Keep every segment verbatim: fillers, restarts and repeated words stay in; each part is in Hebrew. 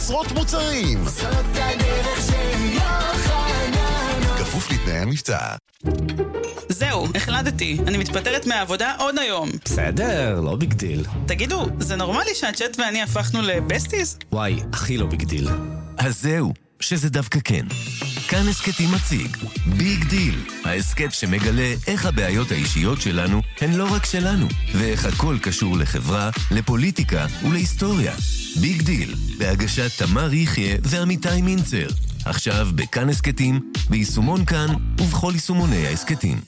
עשרות מוצרים. זאת הדרך של יוחננוף. כפוף לתנאי המבצע. זהו, החלטתי. אני מתפטרת מהעבודה עוד היום. בסדר, לא ביג דיל. תגידו, זה נורמלי שהצ'אט ואני הפכנו לבסטיז? וואי, הכי לא ביג דיל. אז זהו, שזה דווקא כן. כאן הסקטים מציג ביג דיל, ההסקט שמגלה איך הבעיות האישיות שלנו הן לא רק שלנו, ואיך הכל קשור לחברה, לפוליטיקה ולהיסטוריה. ביג דיל, בהגשת תמר יחיה ועמיתי מינצר. עכשיו בכאן הסקטים, ביישומון כאן ובכל יישומוני ההסקטים.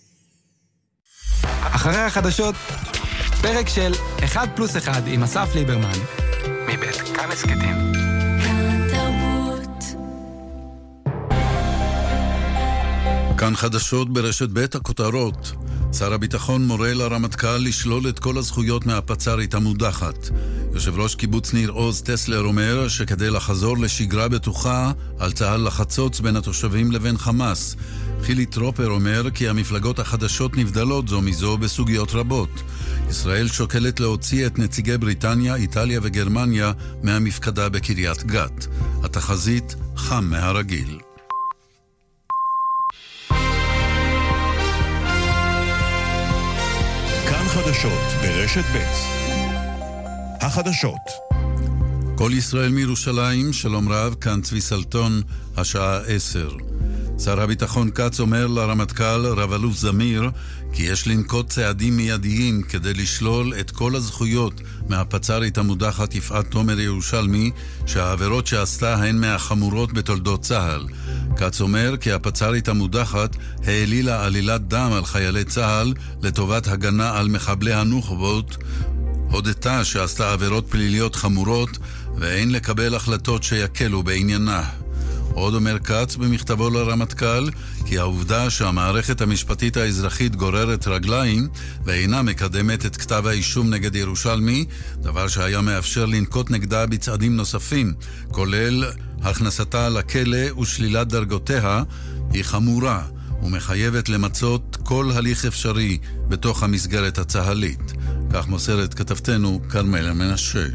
אחרי החדשות, פרק של אחד פלוס אחד עם אסף ליברמן מבית כאן הסקטים. כאן חדשות ברשת בית הכותרות. שר הביטחון מורה לרמטכ"ל לשלול את כל הזכויות מהפצ"רית המודחת. יושב ראש קיבוץ ניר עוז טסלר אומר שכדי לחזור לשגרה בטוחה על צהל לחצוץ בין התושבים לבין חמאס. חילי טרופר אומר כי המפלגות החדשות נבדלות זו מזו בסוגיות רבות. ישראל שוקלת להוציא את נציגי בריטניה, איטליה וגרמניה מהמפקדה בקריית גת. התחזית חם מהרגיל. חדשות ברשת ב'. החדשות. כל ישראל מירושלים, שלום רב, כאן צבי סלטון, השעה עשר. שר הביטחון קץ אומר לרמטכ"ל רב אלוף זמיר כי יש לנקוט צעדים מיידיים כדי לשלול את כל הזכויות מהפצ"רית המודחת יפעת תומר ירושלמי, שהעבירות שעשתה הן מהחמורות בתולדות צה"ל. קץ אומר כי הפצ"רית המודחת העלילה עלילת דם על חיילי צה"ל לטובת הגנה על מחבלי הנוח'בות, הודתה שעשתה עבירות פליליות חמורות ואין לקבל החלטות שיקלו בעניינה. עוד אומר קץ במכתבו לרמטכ"ל כי העובדה שהמערכת המשפטית האזרחית גוררת רגליים ואינה מקדמת את כתב האישום נגד ירושלמי, דבר שהיה מאפשר לנקוט נגדה בצעדים נוספים, כולל הכנסתה לכלא ושלילת דרגותיה, היא חמורה ומחייבת למצות כל הליך אפשרי בתוך המסגרת הצהלית. כך מוסרת כתבתנו כרמלה מנשה.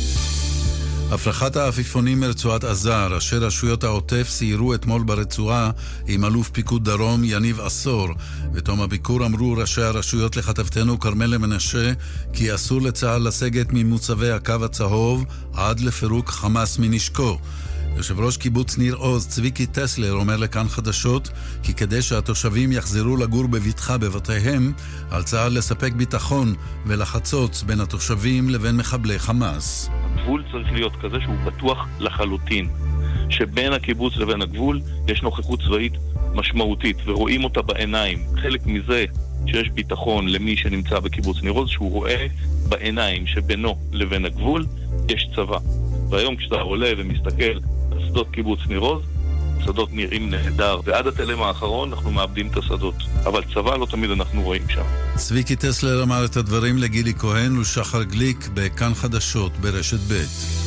הפרחת העפיפונים מרצועת עזה, ראשי רשויות העוטף סיירו אתמול ברצועה עם אלוף פיקוד דרום יניב עשור. בתום הביקור אמרו ראשי הרשויות לכתבתנו כרמלה מנשה כי אסור לצה"ל לסגת ממוצבי הקו הצהוב עד לפירוק חמאס מנשקו. יושב ראש קיבוץ ניר עוז צביקי טסלר אומר לכאן חדשות כי כדי שהתושבים יחזרו לגור בביטחה בבתיהם, על צה"ל לספק ביטחון ולחצוץ בין התושבים לבין מחבלי חמאס. הגבול צריך להיות כזה שהוא בטוח לחלוטין, שבין הקיבוץ לבין הגבול יש נוכחות צבאית משמעותית ורואים אותה בעיניים. חלק מזה שיש ביטחון למי שנמצא בקיבוץ ניר עוז שהוא רואה בעיניים שבינו לבין הגבול יש צבא. והיום כשאתה עולה ומסתכל על שדות קיבוץ ניר עוז, שדות נראים נהדר, ועד התלם האחרון אנחנו מאבדים את השדות, אבל צבא לא תמיד אנחנו רואים שם. צביקי טסלר אמר את הדברים לגילי כהן ושחר גליק בכאן חדשות ברשת ב'.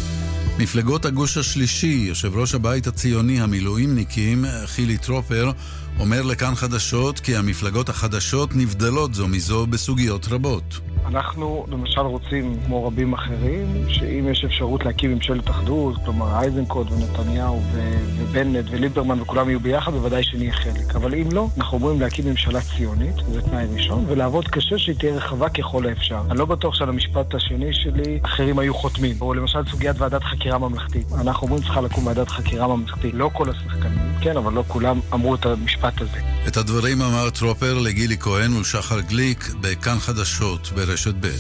מפלגות הגוש השלישי, יושב ראש הבית הציוני המילואימניקים חילי טרופר אומר לכאן חדשות כי המפלגות החדשות נבדלות זו מזו בסוגיות רבות. אנחנו למשל רוצים, כמו רבים אחרים, שאם יש אפשרות להקים ממשלת אחדות, כלומר אייזנקוט ונתניהו ו- ובנט וליברמן וכולם יהיו ביחד, בוודאי שנהיה חלק. אבל אם לא, אנחנו אומרים להקים ממשלה ציונית, זה תנאי ראשון, ולעבוד קשה שהיא תהיה רחבה ככל האפשר. אני לא בטוח שעל המשפט השני שלי אחרים היו חותמים. או למשל סוגיית ועדת חקירה ממלכתית. אנחנו אומרים צריכה לקום ועדת חקירה ממלכתית. לא כל השחקנים, כן, אבל לא כולם אמרו את המשפט הזה. את הדברים אמר טרופר לגילי כהן ושחר גליק בכאן חדשות ברשת ב'.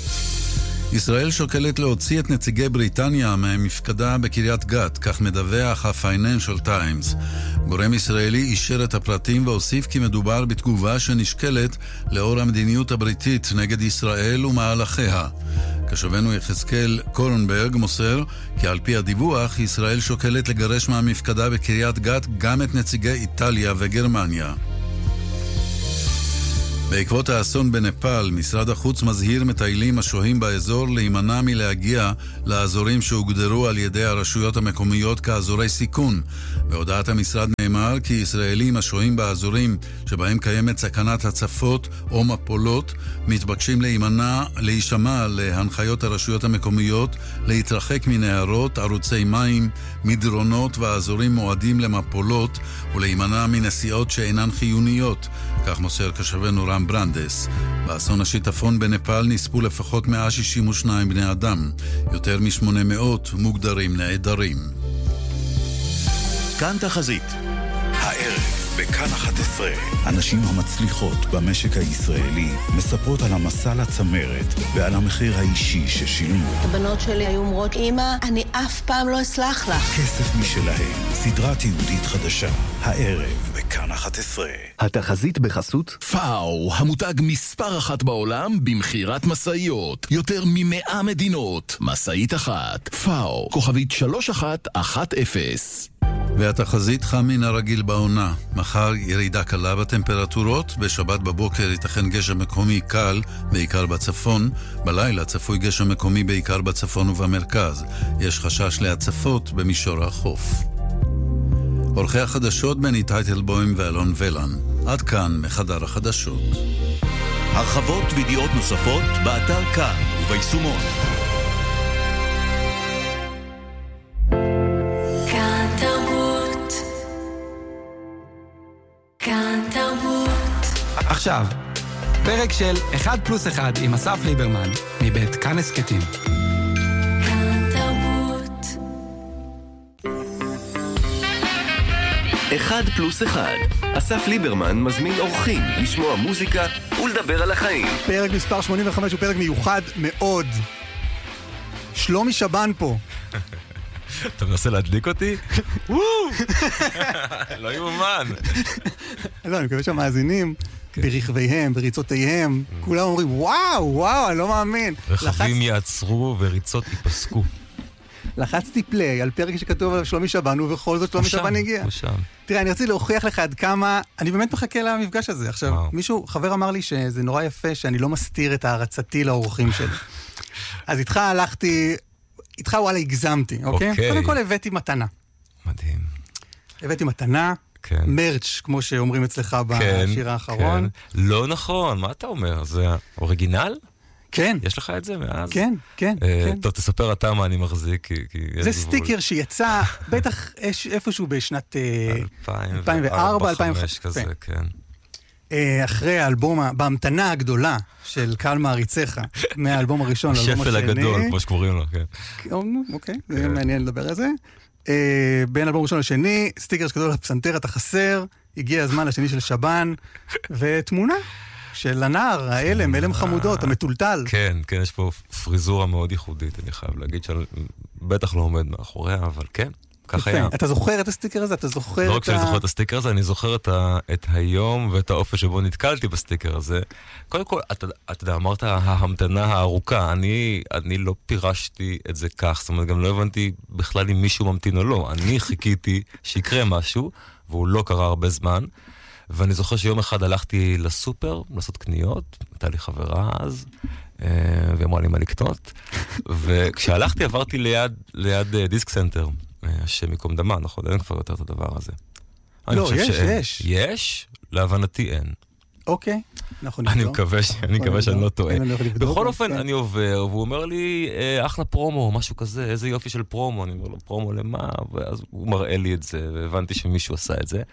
ישראל שוקלת להוציא את נציגי בריטניה מהמפקדה בקריית גת, כך מדווח ה-Financial Times. גורם ישראלי אישר את הפרטים והוסיף כי מדובר בתגובה שנשקלת לאור המדיניות הבריטית נגד ישראל ומהלכיה. כשבנו יחזקאל קורנברג מוסר כי על פי הדיווח ישראל שוקלת לגרש מהמפקדה בקריית גת גם את נציגי איטליה וגרמניה. בעקבות האסון בנפאל, משרד החוץ מזהיר מטיילים השוהים באזור להימנע מלהגיע לאזורים שהוגדרו על ידי הרשויות המקומיות כאזורי סיכון. בהודעת המשרד נאמר כי ישראלים השוהים באזורים שבהם קיימת סכנת הצפות או מפולות מתבקשים להימנע, להישמע להנחיות הרשויות המקומיות, להתרחק מנהרות, ערוצי מים, מדרונות ואזורים מועדים למפולות ולהימנע מנסיעות שאינן חיוניות. כך מוסר קשבנו רם ברנדס. באסון השיטפון בנפאל נספו לפחות מאה שישים ושניים בני אדם. יותר מ-שמונה מאות מוגדרים נעדרים. כאן תחזית. הערב בכאן אחת עשרה. הנשים המצליחות במשק הישראלי מספרות על המסע לצמרת ועל המחיר האישי ששילמו. הבנות שלי היו אומרות, אמא, אני אף פעם לא אסלח לך. כסף משלהם. סדרה תיעודית חדשה. הערב בכאן אחת עשרה. התחזית בחסות פאו, המותג מספר אחת בעולם במחירת מסעיות. יותר ממאה מדינות. מסעית אחת. פאו, כוכבית שלוש אחת אחת אפס. והתחזית חם מן הרגיל בעונה. מחר ירידה קלה בטמפרטורות, בשבת בבוקר ייתכן גשם מקומי קל, בעיקר בצפון, בלילה צפוי גשם מקומי בעיקר בצפון ובמרכז. יש חשש להצפות במישור החוף. עורכי החדשות בני טייטלבוים ואלון ולן. עד כאן מחדר החדשות. הרחבות וידיעות נוספות באתר כאן וביישומון. עכשיו, פרק של אחד פלוס אחד עם אסף ליברמן, מבית כאן הסקטים. כאן תרבות. אחד פלוס אחד. אסף ליברמן מזמין אורחים לשמוע מוזיקה ולדבר על החיים. פרק מספר שמונים וחמש הוא פרק מיוחד מאוד. שלומי שבן פה. אתה מנסה להדליק אותי? לא יאומן. לא, אני מקווה שהמאזינים ברכביהם, בריצותיהם, כולם אומרים, וואו, וואו, אני לא מאמין. רכבים יעצרו וריצות ייפסקו. לחצתי פליי על פרק שכתוב על שלומי שבן, ובכל זאת שלומי שבן הגיע. תראה, אני רציתי להוכיח לך עד כמה, אני באמת מחכה למפגש הזה. עכשיו, מישהו, חבר אמר לי שזה נורא יפה שאני לא מסתיר את הערצתי לאורחים שלי. אז איתך הלכתי, איתך וואלה הגזמתי, אוקיי? קודם כל הבאתי מתנה. מדהים. הבאתי מתנה. כן. מרץ', כמו שאומרים אצלך בשיר כן, האחרון. כן. לא נכון, מה אתה אומר? זה אוריגינל? כן. יש לך את זה מאז? כן, כן. אה, כן. טוב, תספר אתה מה אני מחזיק. כי, כי זה סטיקר שיצא בטח איפשהו בשנת אלפיים וארבע אלפיים וחמש כזה, כן. אחרי האלבום, בהמתנה הגדולה של קהל מעריציך, מהאלבום הראשון לאלבום השני. השפל הגדול, כמו שקוראים לו, כן. אוקיי, זה מעניין לדבר על זה. בין אלבום ראשון לשני, סטיקר שכתוב לפסנתר, אתה חסר, הגיע הזמן לשני של שבן, ותמונה של הנער, האלם, אלם חמודות, המטולטל. כן, כן, יש פה פריזורה מאוד ייחודית, אני חייב להגיד שאני בטח לא עומד מאחוריה, אבל כן, כך היה. אתה זוכר את הסטיקר הזה? אתה זוכר את ה... לא רק שאני זוכר את הסטיקר הזה, אני זוכר את היום ואת האופן שבו נתקלתי בסטיקר הזה. קודם כל, אתה יודע, אמרת ההמתנה הארוכה, אני לא פירשתי את זה כך, זאת אומרת, גם לא הבנתי בכלל אם מישהו ממתין או לא. אני חיכיתי שיקרה משהו, והוא לא קרה הרבה זמן, ואני זוכר שיום אחד הלכתי לסופר, לעשות קניות, הייתה לי חברה אז, והיא אמרה לי מה לקנות, וכשהלכתי עברתי ליד, ליד דיסק סנטר, השם מקום דמה, נכון? אין כבר יותר את הדבר הזה. לא, יש, יש. יש? להבנתי אין. אוקיי, אנחנו אני מקווה שאני לא טועה. בכל אופן, אני עובר, והוא אומר לי, אחלה פרומו, משהו כזה, איזה יופי של פרומו. אני אומר לו, פרומו למה? ואז הוא מראה לי את זה, והבנתי שמישהו עשה את זה.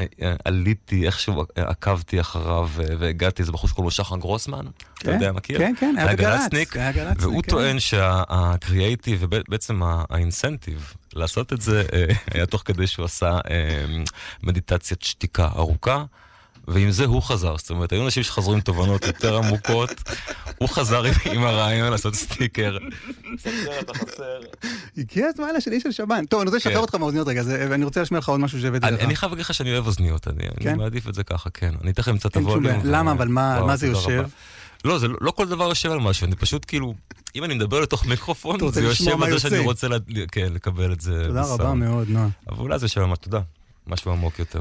עליתי, איכשהו עקבתי אחריו, והגעתי, זה בחור שקוראים לו שחר גרוסמן. אתה יודע, מכיר? כן, כן, היה בגל"צ. והוא טוען שהקריאייטיב, ובעצם האינסנטיב, לעשות את זה, היה תוך כדי שהוא עשה מדיטציית שתיקה ארוכה, ועם זה הוא חזר, זאת אומרת, היו אנשים שחזרו עם תובנות יותר עמוקות, הוא חזר עם הרעיון לעשות סטיקר. סטיקר, אתה חסר. הגיע הזמן לשני של שבן. טוב, אני רוצה לשחרר אותך מהאוזניות רגע, ואני רוצה להשמיע לך עוד משהו שהבאתי לך. אני חייב להגיד לך שאני אוהב אוזניות, אני מעדיף את זה ככה, כן. אני תכף אמצא את הווליום. למה, אבל מה זה יושב? לא, לא כל דבר יושב על משהו, אני פשוט כאילו, אם אני מדבר לתוך מיקרופון, זה יושב על זה שאני רוצה לקבל את זה. תודה רבה מאוד, נועה. אבל אולי זה יושב על מה, תודה. משהו עמוק יותר.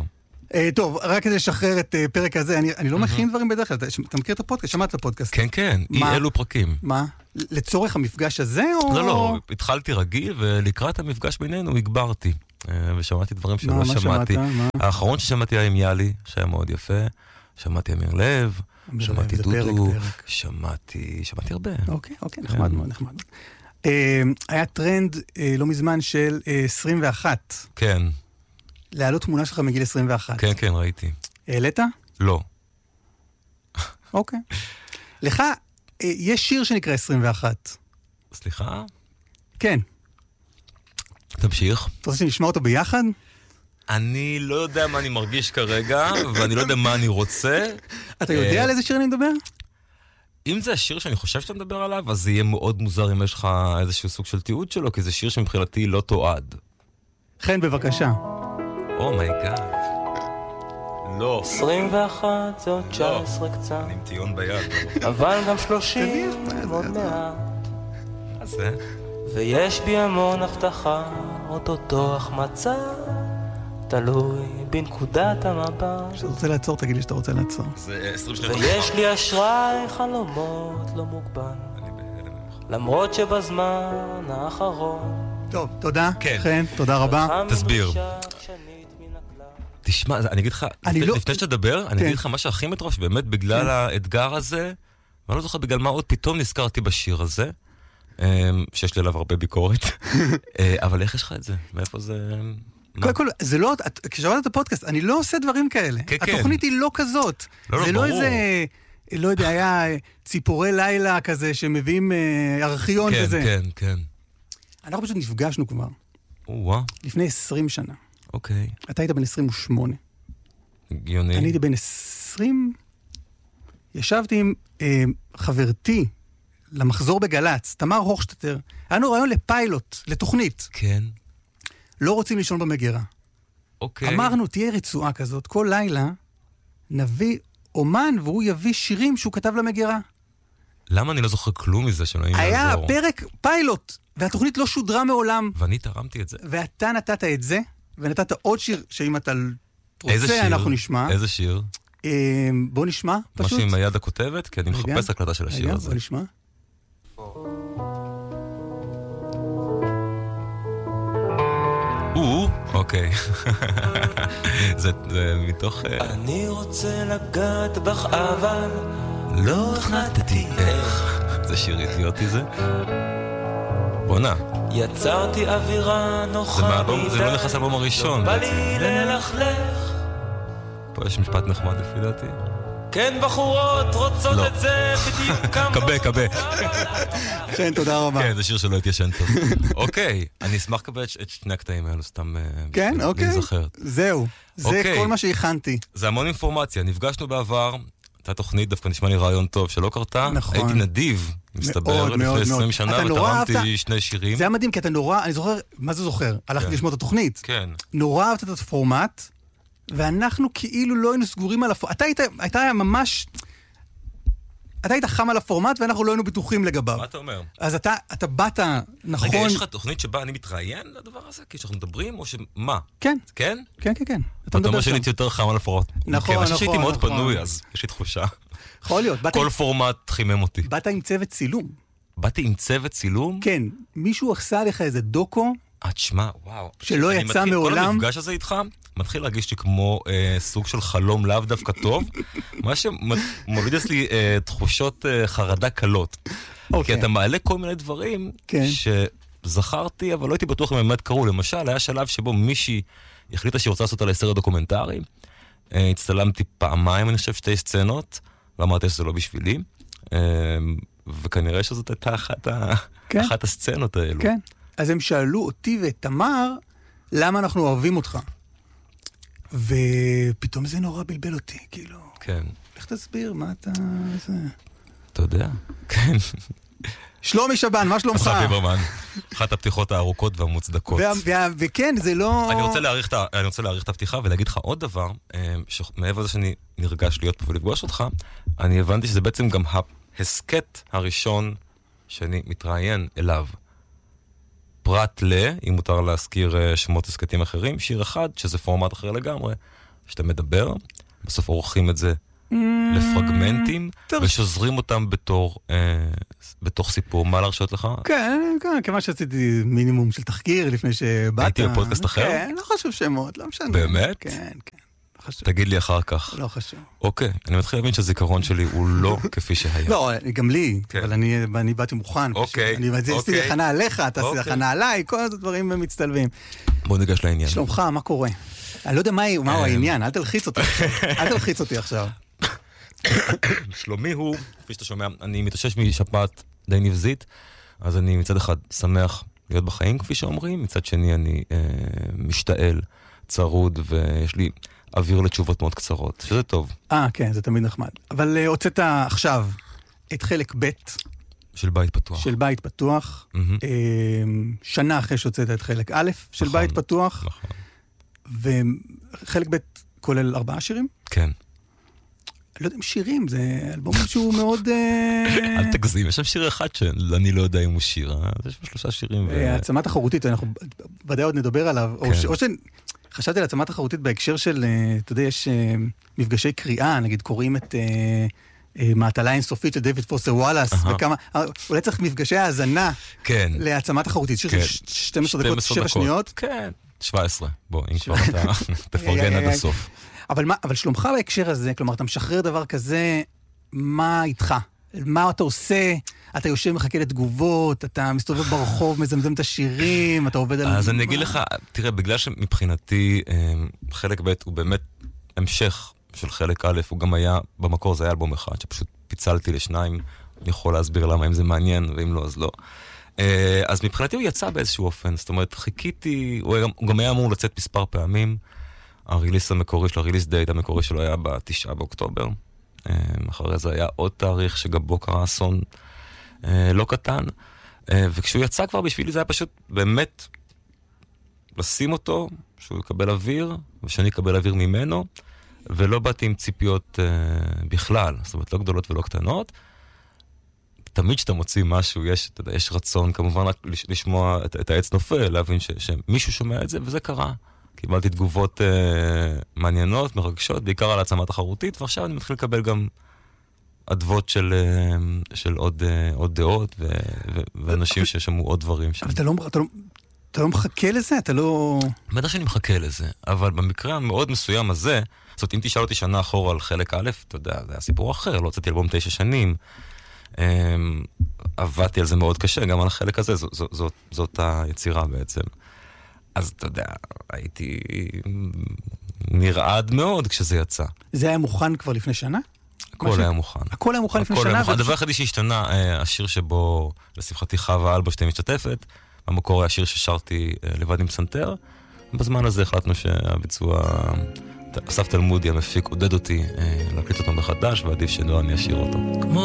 טוב, רק כדי לשחרר את פרק הזה, אני לא מכין דברים בדרך כלל. אתה מכיר את הפודקאסט? שמעת את הפודקאסט? כן, כן. אי אלו פרקים. מה? לצורך המפגש הזה או... לא, לא. התחלתי רגיל, ולקראת המפגש בינינו הגברתי. ושמעתי דברים שלא שמעתי. האחרון ששמעתי היה עם יאלי, שהיה מאוד יפה. שמעתי אמיר לב, שמעתי דודו, שמעתי, שמעתי הרבה. אוקיי, אוקיי, נחמד מאוד, נחמד. היה טרנד לא מזמן של עשרים ואחת. כן. להעלות תמונה שלך מגיל עשרים ואחת. כן, כן, ראיתי. העלית? לא. אוקיי. לך, יש שיר שנקרא עשרים ואחת. סליחה? כן. תמשיך. אתה רוצה שנשמע אותו ביחד? אני לא יודע מה אני מרגיש כרגע, ואני לא יודע מה אני רוצה. אתה יודע על איזה שיר אני מדבר? אם זה השיר שאני חושב שאתה מדבר עליו, אז זה יהיה מאוד מוזר אם יש לך איזשהו סוג של תיעוד שלו, כי זה שיר שמבחינתי לא תועד. חן, בבקשה. אומייגאד. לא. עשרים ואחת זה עוד תשע עשרה קצת. אני עם טיון ביד. אבל גם שלושים עוד מעט. אז זה? ויש בי המון הבטחה, אותו החמצה, תלוי בנקודת המבט. כשאתה רוצה לעצור, תגיד לי שאתה רוצה לעצור. זה עשרים שניות. ויש לי אשראי חלומות לא מוגבל, למרות שבזמן האחרון. טוב, תודה. כן. חן, תודה רבה. תסביר. תשמע, אני אגיד לך, לפני שתדבר, אני אגיד לך מה שהכי מטורף, באמת בגלל האתגר הזה, ואני לא זוכר בגלל מה עוד פתאום נזכרתי בשיר הזה, שיש לי עליו הרבה ביקורת, אבל איך יש לך את זה? מאיפה זה... קודם כל, זה לא... כששמעת את הפודקאסט, אני לא עושה דברים כאלה. התוכנית היא לא כזאת. זה לא איזה... לא יודע, היה ציפורי לילה כזה, שמביאים ארכיון וזה. כן, כן, כן. אנחנו פשוט נפגשנו כבר. וואו. לפני עשרים שנה. אוקיי. אתה היית בן עשרים ושמונה. הגיוני. אני הייתי בן עשרים... ישבתי עם אה, חברתי למחזור בגלץ, תמר הוכשטטר. היה לנו רעיון לפיילוט, לתוכנית. כן. לא רוצים לישון במגירה. אוקיי. אמרנו, תהיה רצועה כזאת, כל לילה נביא אומן והוא יביא שירים שהוא כתב למגירה. למה אני לא זוכר כלום מזה שלא היה היה פרק פיילוט, והתוכנית לא שודרה מעולם. ואני תרמתי את זה. ואתה נתת את זה, ונתת עוד שיר שאם אתה רוצה, אנחנו נשמע. איזה שיר? בוא נשמע, פשוט. משהו עם היד הכותבת, כי אני מחפש הקלטה של השיר הזה. בוא נשמע. או, אוקיי. זה מתוך... אני רוצה לגעת בך, אבל לא החלטתי איך. זה שיר אידיוטי זה? בונה. יצרתי אווירה נוחה מדי. זה לא נכנס לבום הראשון. בא לי ללכלך. פה יש משפט נחמד לפי דעתי. כן, בחורות רוצות את זה בדיוק כמה... קבה, קבה. כן, תודה רבה. כן, זה שיר שלא התיישן טוב. אוקיי, אני אשמח לקבל את שני הקטעים האלו, סתם... כן, אוקיי. להיזכר. זהו, זה כל מה שהכנתי. זה המון אינפורמציה, נפגשנו בעבר, הייתה תוכנית, דווקא נשמע לי רעיון טוב שלא קרתה. נכון. הייתי נדיב, מסתבר, לפני עשרים שנה, ותרמתי שני שירים. זה היה מדהים, כי אתה נורא, אני זוכר, מה זה זוכר? הלכתי לשמוע את התוכנית. כן. נורא אהבת את הפורמט, ואנחנו כאילו לא היינו סגורים על הפורמט. אתה היית, אתה ממש... אתה היית חם על הפורמט, ואנחנו לא היינו בטוחים לגביו. מה אתה אומר? אז אתה, אתה באת, נכון... רגע, יש לך תוכנית שבה אני מתראיין לדבר הזה? כי שאנחנו מדברים, או שמה? כן. כן? כן, כן, כן. אתה אומר שאני הייתי יותר חם על הפורמט. נכון, נכון. אני חושב שהייתי מאוד פנוי, אז יש לי תחושה. יכול להיות. כל פורמט חימם אותי. באת עם צוות צילום. באתי עם צוות צילום? כן. מישהו עשה לך איזה דוקו... את שמה, וואו. שלא יצא מעולם. כל המפגש הזה איתך מתחיל להרגיש לי כמו אה, סוג של חלום לאו דווקא טוב, מה שמוליד אצלי אה, תחושות אה, חרדה קלות. Okay. כי אתה מעלה כל מיני דברים okay. שזכרתי, אבל לא הייתי בטוח אם באמת קרו. למשל, היה שלב שבו מישהי החליטה שהיא רוצה לעשות עלי סרט דוקומנטרי. אה, הצטלמתי פעמיים, אני חושב, שתי סצנות, ואמרתי שזה לא בשבילי. אה, וכנראה שזאת הייתה אחת, ה... okay. אחת הסצנות האלו. כן. Okay. אז הם שאלו אותי ואת תמר, למה אנחנו אוהבים אותך? ופתאום זה נורא בלבל אותי, כאילו. כן. איך תסביר, מה אתה... אתה יודע, כן. שלומי שבן, מה שלומך? אסף ליברמן, אחת הפתיחות הארוכות והמוצדקות. וכן, זה לא... אני רוצה להעריך את הפתיחה ולהגיד לך עוד דבר, שמעבר לזה שאני נרגש להיות פה ולפגוש אותך, אני הבנתי שזה בעצם גם ההסקט הראשון שאני מתראיין אליו. פרט ל, אם מותר להזכיר שמות הסקטים אחרים, שיר אחד, שזה פורמט אחר לגמרי, שאתה מדבר, בסוף עורכים את זה לפרגמנטים, ושוזרים אותם בתור, אה, בתוך סיפור. מה להרשות לך? כן, כן, כמה שעשיתי מינימום של תחקיר לפני שבאת. הייתי בפודקאסט אחר? כן, לא חשוב שמות, לא משנה. באמת? כן, כן. תגיד לי אחר כך. לא חשוב. אוקיי, אני מתחיל להבין שהזיכרון שלי הוא לא כפי שהיה. לא, גם לי, אבל אני באתי מוכן. אוקיי, אני עשיתי הכנה עליך, אתה עשית הכנה עליי, כל הדברים מצטלבים. בוא ניגש לעניין. שלומך, מה קורה? אני לא יודע מהו העניין, אל תלחיץ אותי. אל תלחיץ אותי עכשיו. שלומי הוא, כפי שאתה שומע, אני מתאושש משפעת די נבזית, אז אני מצד אחד שמח להיות בחיים, כפי שאומרים, מצד שני אני אה, משתעל, צרוד, ויש לי אוויר לתשובות מאוד קצרות, שזה טוב. אה, כן, זה תמיד נחמד. אבל uh, הוצאת עכשיו את חלק ב' של בית פתוח. של בית פתוח. Mm-hmm. Uh, שנה אחרי שהוצאת את חלק א' של נכון, בית פתוח. נכון. וחלק ב' כולל ארבעה שירים? כן. לא יודע אם שירים, זה אלבום שהוא מאוד... אל תגזים, יש שם שיר אחד שאני לא יודע אם הוא שיר, יש שם שלושה שירים. העצמה תחרותית, אנחנו ודאי עוד נדבר עליו, או שחשבתי על העצמה תחרותית בהקשר של, אתה יודע, יש מפגשי קריאה, נגיד קוראים את מעטלה אינסופית של דיוויד פוסטר וואלאס, וכמה, אולי צריך מפגשי האזנה להעצמה תחרותית, שיר של שתים עשרה דקות, שבע שניות. כן, שבע עשרה, בוא, אם כבר אתה תפרגן עד הסוף. אבל מה, אבל שלומך בהקשר הזה, כלומר, אתה משחרר דבר כזה, מה איתך? מה אתה עושה? אתה יושב מחכה לתגובות, אתה מסתובב ברחוב, מזמזם את השירים, אתה עובד על... אז אני אגיד לך, תראה, בגלל שמבחינתי חלק ב' הוא באמת המשך של חלק א', הוא גם היה, במקור זה היה אלבום אחד, שפשוט פיצלתי לשניים, אני יכול להסביר למה, אם זה מעניין, ואם לא, אז לא. אז מבחינתי הוא יצא באיזשהו אופן, זאת אומרת, חיכיתי, הוא גם היה אמור לצאת מספר פעמים, הריליס המקורי שלו, הריליס דייט המקורי שלו היה בתשעה באוקטובר. אחרי זה היה עוד תאריך שגם בו קרה אסון לא קטן. וכשהוא יצא כבר בשבילי זה היה פשוט באמת לשים אותו, שהוא יקבל אוויר, ושאני אקבל אוויר ממנו, ולא באתי עם ציפיות בכלל, זאת אומרת לא גדולות ולא קטנות. תמיד שאתה מוציא משהו, יש, אתה יודע, יש רצון כמובן רק לשמוע את, את העץ נופל, להבין ש, שמישהו שומע את זה, וזה קרה. קיבלתי תגובות אה, מעניינות, מרגשות, בעיקר על העצמה תחרותית, ועכשיו אני מתחיל לקבל גם אדוות של, אה, של עוד, אה, עוד דעות, ו, ו, ואנשים ששמעו עוד דברים. אבל אתה לא, אתה, לא, אתה לא מחכה לזה? אתה לא... בטח שאני מחכה לזה, אבל במקרה המאוד מסוים הזה, זאת אומרת, אם תשאל אותי שנה אחורה על חלק א', אתה יודע, זה היה סיפור אחר, לא הוצאתי אלבום תשע שנים, אה, עבדתי על זה מאוד קשה, גם על החלק הזה, זו, זו, זו, זאת היצירה בעצם. אז אתה יודע, הייתי נרעד מאוד כשזה יצא. זה היה מוכן כבר לפני שנה? הכל היה מוכן. הכל היה מוכן לפני שנה? הדבר היחידי שהשתנה, השיר שבו, לשמחתי חווה אלבשטיין משתתפת, במקור היה שיר ששרתי לבד עם פסנתר, בזמן הזה החלטנו שהביצוע, אסף תלמודי המפיק עודד אותי להקליט אותו מחדש, ועדיף שלא אני אשאיר אותו.